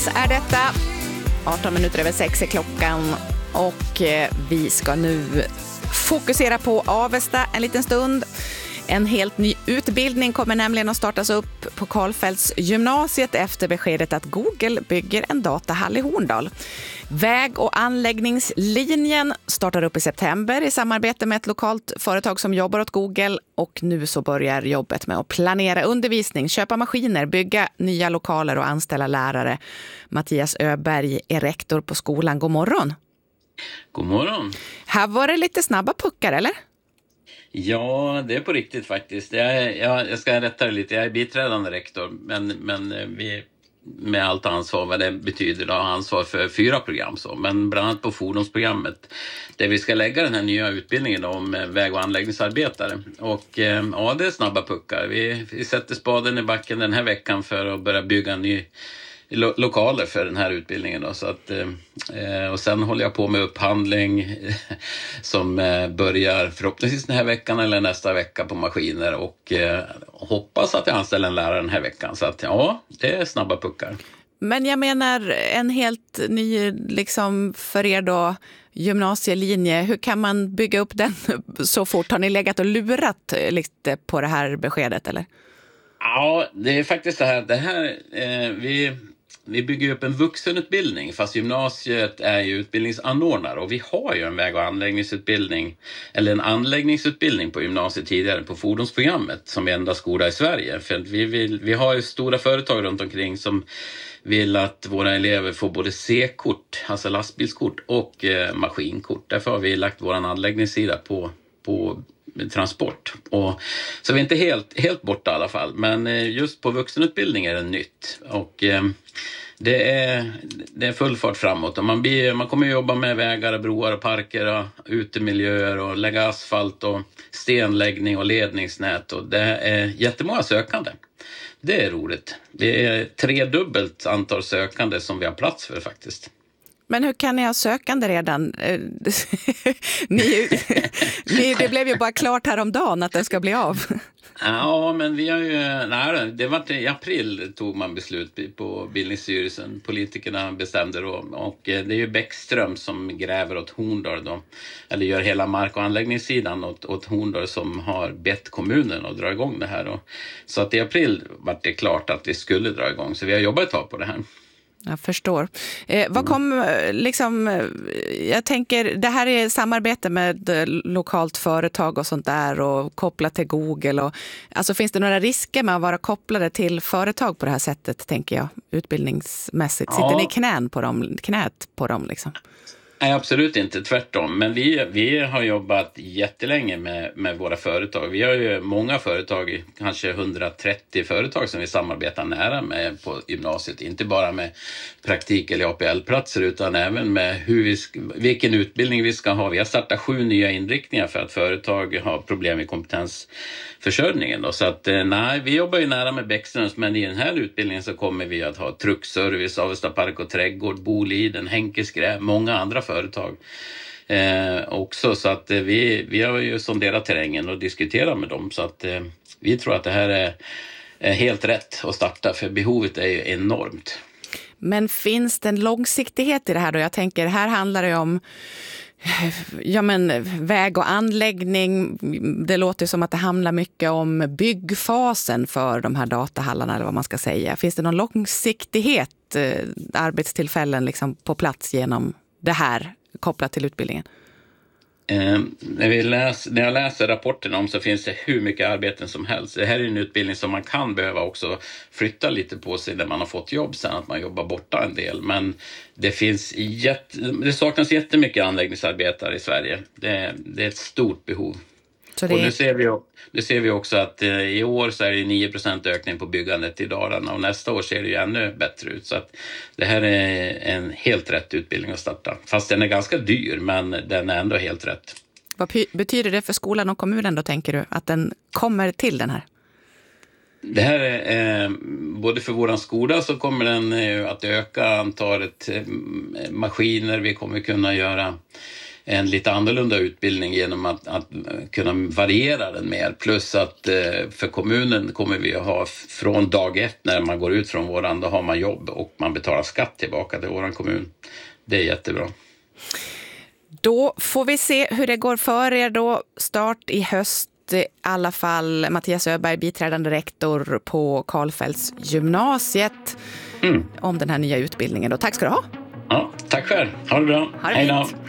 Är detta 18 minuter över 6 är klockan och vi ska nu fokusera på Avesta en liten stund. En helt ny utbildning kommer nämligen att startas upp på Karlfeldts gymnasiet efter beskedet att Google bygger en datahall i Horndal. Väg- och anläggningslinjen startar upp i september i samarbete med ett lokalt företag som jobbar åt Google, och nu så börjar jobbet med att planera undervisning, köpa maskiner, bygga nya lokaler och anställa lärare. Mattias Öberg är rektor på skolan. God morgon. God morgon. Här var det lite snabba puckar, eller? Ja, det är på riktigt faktiskt. Jag ska rätta det lite. Jag är biträdande rektor, men vi med allt ansvar vad det betyder då, ansvar för 4 program så. Men bland annat på fordonsprogrammet där vi ska lägga den här nya utbildningen om väg- och anläggningsarbetare. Och ja, det är snabba puckar. Vi sätter spaden i backen den här veckan för att börja bygga en ny lokaler för den här utbildningen då, så att, och sen håller jag på med upphandling som börjar förhoppningsvis den här veckan eller nästa vecka på maskiner, och hoppas att jag anställer en lärare den här veckan, så att ja, det är snabba puckar. Men jag menar en helt ny liksom för er då gymnasielinje, hur kan man bygga upp den så fort? Har ni legat och lurat lite på det här beskedet eller? Ja, det är faktiskt så här, vi bygger upp en vuxenutbildning, fast gymnasiet är ju utbildningsanordnare, och vi har ju en väg- och anläggningsutbildning, eller en anläggningsutbildning på gymnasiet tidigare på fordonsprogrammet som enda skola i Sverige. För att vi har ju stora företag runt omkring som vill att våra elever får både C-kort, alltså lastbilskort, och maskinkort. Därför har vi lagt vår anläggningssida på transport. Och, så vi är inte helt borta i alla fall. Men just på vuxenutbildning är det nytt. Och det är full fart framåt. Och man kommer att jobba med vägar, broar och parker och utemiljöer och lägga asfalt och stenläggning och ledningsnät. Och det är jättemånga sökande. Det är roligt. Det är 3-dubbelt antal sökande som vi har plats för faktiskt. Men hur kan ni ha sökande redan? Det blev ju bara klart häromdagen att den ska bli av. Ja, men vi har ju... Nej, det var i april tog man beslut på bildningsstyrelsen. Politikerna bestämde då. Och det är ju Bäckström som gräver åt Horndal då. Eller gör hela mark- och anläggningssidan åt Horndal, som har bett kommunen att dra igång det här då. Så att i april var det klart att vi skulle dra igång. Så vi har jobbat ett tag på det här. Jag förstår. Vad kom liksom, jag tänker, det här är samarbete med lokalt företag och sånt där och kopplat till Google. Och, alltså finns det några risker med att vara kopplade till företag på det här sättet, tänker jag, utbildningsmässigt? Sitter ni knät på dem liksom? Nej, absolut inte. Tvärtom. Men vi har jobbat jättelänge med våra företag. Vi har ju många företag, kanske 130 företag som vi samarbetar nära med på gymnasiet. Inte bara med praktik- eller APL-platser, utan även med vilken utbildning vi ska ha. Vi har startat 7 nya inriktningar för att företag har problem med kompetensförsörjningen då. Så att nej, vi jobbar ju nära med Bäckströms, men i den här utbildningen så kommer vi att ha truckservice, Avesta Park och Trädgård, Boliden, Henkes Gräv, många andra företag också, så att vi har ju sonderat terrängen och diskuterat med dem, så att vi tror att det här är helt rätt att starta, för behovet är ju enormt. Men finns det en långsiktighet i det här då? Jag tänker, här handlar det om väg och anläggning. Det låter som att det handlar mycket om byggfasen för de här datahallarna, eller vad man ska säga. Finns det någon långsiktighet, arbetstillfällen liksom på plats genom det här kopplat till utbildningen? När jag läser rapporterna om, så finns det hur mycket arbeten som helst. Det här är en utbildning som man kan behöva också flytta lite på sig när man har fått jobb sen, att man jobbar borta en del. Men det saknas jättemycket anläggningsarbetare i Sverige. Det är ett stort behov. Och nu ser vi också att i år så är det 9% ökning på byggandet i Dalarna, och nästa år ser det ju ännu bättre ut. Så att det här är en helt rätt utbildning att starta. Fast den är ganska dyr, men den är ändå helt rätt. Vad betyder det för skolan och kommunen då, tänker du, att den kommer till den här? Det här är både för våran skola, så kommer den att öka antalet maskiner. Vi kommer kunna göra en lite annorlunda utbildning genom att kunna variera den mer. Plus att för kommunen kommer vi att ha från dag 1 när man går ut från våran, då har man jobb och man betalar skatt tillbaka till våran kommun. Det är jättebra. Då får vi se hur det går för er då. Start i höst i alla fall. Mattias Öberg, biträdande rektor på Karlfeldts gymnasiet, om den här nya utbildningen. Då. Tack ska du ha. Ja, tack själv. Ha det bra. Ha det Hej då. fint.